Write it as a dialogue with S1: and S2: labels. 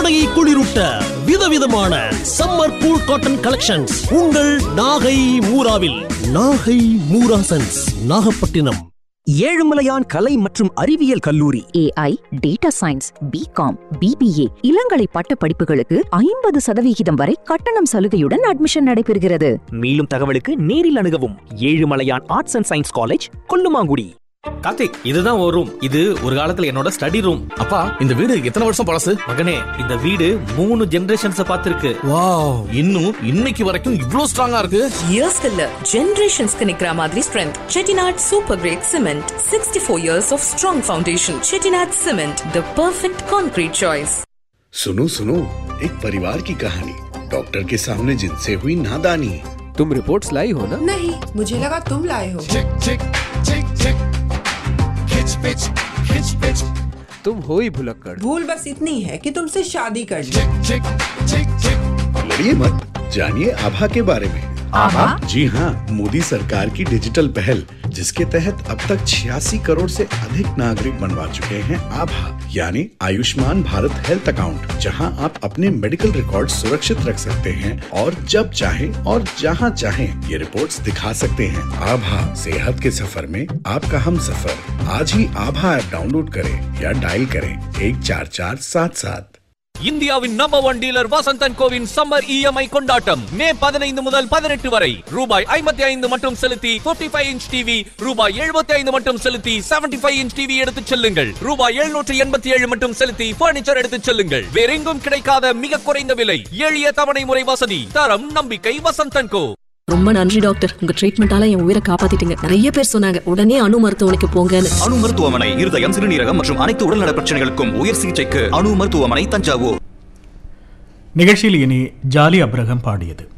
S1: கோடையை குளிரூட்ட விதவிதமான summer cool cotton collections உங்கள் நாகை மூராவில். நாகை மூரா சென்ஸ், நாகப்பட்டினம்.
S2: ஏழுமலையான் கலை மற்றும் அறிவியல் கல்லூரி
S3: AI, data science, BCom, BBA இளங்கலை பட்ட படிப்புகளுக்கு 50% வரை கட்டணம் சலுகையுடன் அட்மிஷன் நடைபெறுகிறது.
S2: மேலும் தகவலுக்கு நேரில் அணுகவும். Ezhumalaiyan arts and science college, Kollumangudi.
S4: Karthik, இதுதான் ஒரு ரூம். இது ஒரு காலத்துல என்னோட ஸ்டடி ரூம்.
S5: அப்பா, இந்த வீடு எத்தனை வருஷம் பழசு?
S4: மகனே, இந்த வீடு 3 ஜெனரேஷன்ஸ் பார்த்திருக்கு.
S5: வாவ், இன்னும் இன்னைக்கு வரைக்கும் இவ்ளோ ஸ்ட்ராங்கா இருக்கு.
S6: இயர்ஸ் இல்ல, ஜெனரேஷன்ஸ்க்கு நிக்கிற மாதிரி strength. Chettinad super great cement, 64 years of strong foundation. Chettinad cement, the perfect concrete choice.
S7: सुनो सुनो, एक परिवार की कहानी. डॉक्टर के सामने जिनसे हुई नादानी.
S8: तुम रिपोर्ट्स लाई हो ना?
S9: नहीं, मुझे लगा तुम लाए हो.
S8: चेक चेक चेक चेक, खिच पिच खिच पिच, तुम हो ही भुलक्कड़.
S9: भूल बस इतनी है कि तुमसे शादी कर ली.
S8: Check check check check.
S7: लड़िए मत, जानिए आभा के बारे में.
S9: आभा?
S7: जी हाँ, मोदी सरकार की डिजिटल पहल, जिसके तहत अब तक 86 करोड़ से अधिक नागरिक बनवा चुके हैं आभा, यानी आयुष्मान भारत हेल्थ अकाउंट, जहां आप अपने मेडिकल रिकॉर्ड सुरक्षित रख सकते हैं और जब चाहें और जहां चाहें ये रिपोर्ट्स दिखा सकते हैं. आभा, सेहत के सफर में आपका हम सफर. आज ही आभा ऐप डाउनलोड करें या डायल करें 14477.
S4: இந்தியாவின் number 1 dealer Vasanthan CoWIN summer EMI கொண்டாட்டம் மே 15 முதல் 18 வரை. ரூபாய் 55 மட்டும் செலுத்தி 55 இன்ச் டிவி, ரூபாய் 75 மட்டும் செலுத்தி 75 இன்ச் டிவி எடுத்துச் செல்லுங்கள். ரூபாய் 787 மட்டும் செலுத்தி பர்னிச்சர் எடுத்துச் செல்லுங்கள். வேறெங்கும் கிடைக்காத மிக குறைந்த விலை, எளிய தவணை முறை வசதி, தரம் நம்பிக்கை வசந்தன் கோ.
S6: ரொம்ப நன்றி டாக்டர், உங்க ட்ரீட்மெண்டால என் உயிரை காப்பாத்திட்டீங்க. நிறைய பேர் சொன்னாங்க உடனே அணு மருத்துவமனைக்கு போங்கன்னு.
S10: அணு மருத்துவமனை, இருதயம், சிறுநீரகம் மற்றும் அனைத்து உடல்நல பிரச்சனைகளுக்கும் உயர் சிகிச்சைக்கு அணு மருத்துவமனை, தஞ்சாவூர்.
S11: நிகழ்ச்சியில் இனி ஜாலி அப்ரஹாம் பாடியது.